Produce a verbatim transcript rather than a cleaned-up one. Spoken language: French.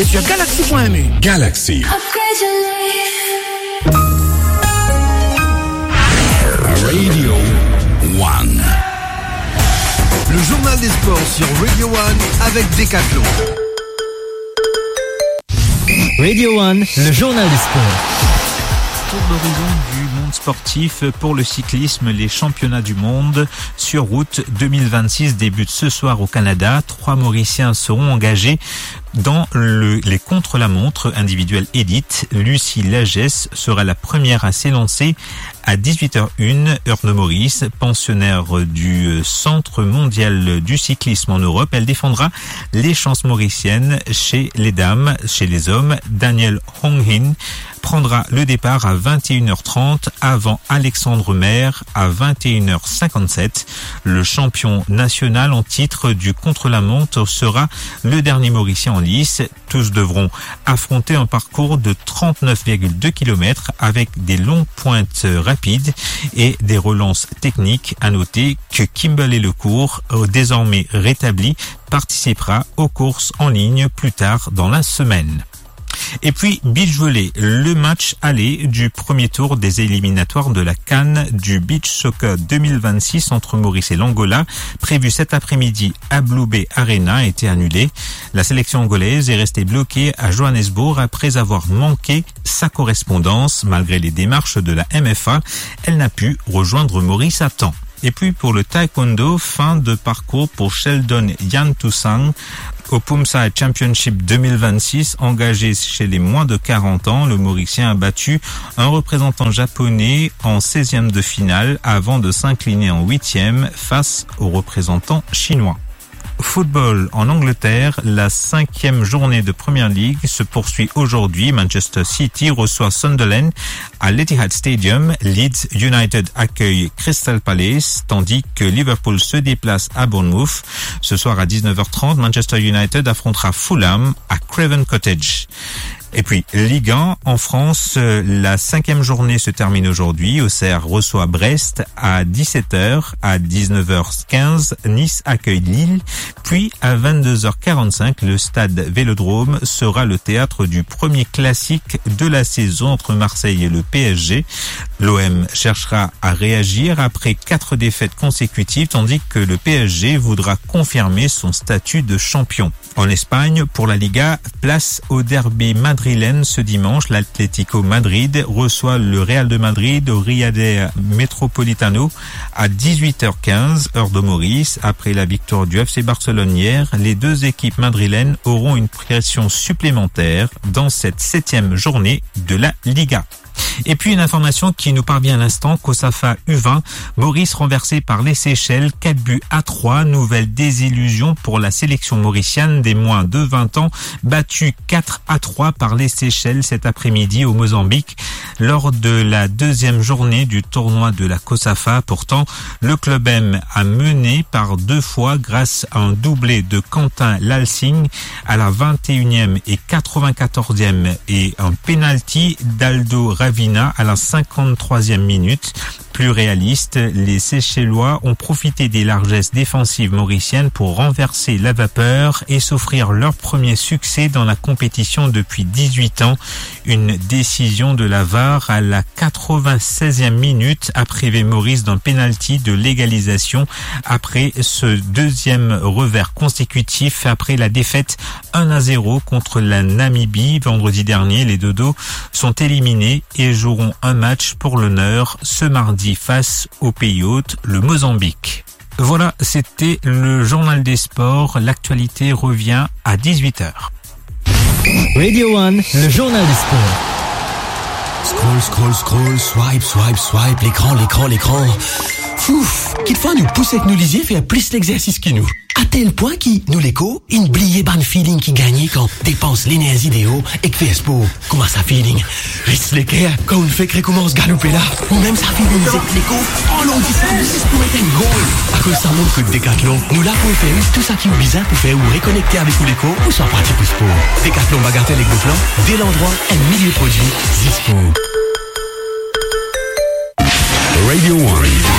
Sur galaxy point m e. Galaxy. Radio One. Le journal des sports sur Radio One avec Decathlon. Radio One, le journal des sports. Tour d'horizon du monde sportif pour le cyclisme, les championnats du monde sur route deux mille vingt-six débutent ce soir au Canada. Trois Mauriciens seront engagés dans le, les contre-la-montre individuels élite. Lucie Lagesse sera la première à s'élancer à dix-huit heures une, heure de Maurice, pensionnaire du Centre mondial du cyclisme en Europe. Elle défendra les chances mauriciennes chez les dames. Chez les hommes, Daniel Honghin prendra le départ à vingt et une heures trente avant Alexandre Maire à vingt et une heures cinquante-sept. Le champion national en titre du contre-la-montre sera le dernier Mauricien en lice. Tous devront affronter un parcours de trente-neuf virgule deux kilomètres avec des longues pointes rapides et des relances techniques. À noter que Kimberley Lecourt, désormais rétabli, participera aux courses en ligne plus tard dans la semaine. Et puis, beach volley, le match aller du premier tour des éliminatoires de la CAN du Beach Soccer deux mille vingt-six entre Maurice et l'Angola, prévu cet après-midi à Blue Bay Arena, a été annulé. La sélection angolaise est restée bloquée à Johannesburg après avoir manqué sa correspondance. Malgré les démarches de la M F A, elle n'a pu rejoindre Maurice à temps. Et puis pour le taekwondo, fin de parcours pour Sheldon Yantusang au Pumsa Championship deux mille vingt-six, engagé chez les moins de quarante ans. Le Mauricien a battu un représentant japonais en seizième de finale avant de s'incliner en huitième face au représentant chinois. Football en Angleterre, la cinquième journée de Premier League se poursuit aujourd'hui. Manchester City reçoit Sunderland à l'Etihad Stadium. Leeds United accueille Crystal Palace, tandis que Liverpool se déplace à Bournemouth. Ce soir à dix-neuf heures trente, Manchester United affrontera Fulham à Craven Cottage. Et puis, Ligue un, en France, la cinquième journée se termine aujourd'hui. Auxerre reçoit Brest à dix-sept heures. À dix-neuf heures quinze, Nice accueille Lille. Puis, à vingt-deux heures quarante-cinq, le stade Vélodrome sera le théâtre du premier classique de la saison entre Marseille et le P S G. L'O M cherchera à réagir après quatre défaites consécutives, tandis que le P S G voudra confirmer son statut de champion. En Espagne, pour la Liga, place au derby madrilène ce dimanche. L'Atlético Madrid reçoit le Real de Madrid au Riader Metropolitano à dix-huit heures quinze, heure de Maurice. Après la victoire du F C Barcelone hier, les deux équipes madrilènes auront une pression supplémentaire dans cette septième journée de la Liga. Et puis une information qui nous parvient à l'instant, COSAFA U vingt, Maurice renversé par les Seychelles, quatre buts à trois, nouvelle désillusion pour la sélection mauricienne des moins de vingt ans, battue quatre à trois par les Seychelles cet après-midi au Mozambique, lors de la deuxième journée du tournoi de la COSAFA. Pourtant, le club M a mené par deux fois grâce à un doublé de Quentin Lalsing à la vingt et unième et quatre-vingt-quatorzième et un penalty d'Aldo Ravina à la cinquante-troisième minute. Plus réaliste, les Seychellois ont profité des largesses défensives mauriciennes pour renverser la vapeur et s'offrir leur premier succès dans la compétition depuis dix-huit ans. Une décision de la V A R à la quatre-vingt-seizième minute a privé Maurice d'un pénalty de légalisation après ce deuxième revers consécutif après la défaite un à zéro contre la Namibie vendredi dernier. Les Dodos sont éliminés et joueront un match pour l'honneur ce mardi face au pays hôte, le Mozambique. Voilà, c'était le journal des sports. L'actualité revient à dix-huit heures. Radio One, le journal des sports. Scroll, scroll, scroll, swipe, swipe, swipe, l'écran, l'écran, l'écran. Fouf, qu'il faut nous pousser avec nous lisier faire plus l'exercice que nous. À tel point qui, nous l'écho, une blier ban feeling qui gagne quand dépense l'énergie idéaux et que fait sport. Comment ça feeling? Reste l'équerre quand on fait que recommence galoper là. Ou même ça feeling c'est l'écho. Oh non, dis ça, c'est pour être un goal. À cause ça montre que Decathlon, nous là pour faire tout ça qui est bizarre pour faire ou reconnecter avec l'écho ou sans pratique pour sport. Decathlon bagatelle avec le plan, dès l'endroit, un milieu produit, Zispo. Radio One.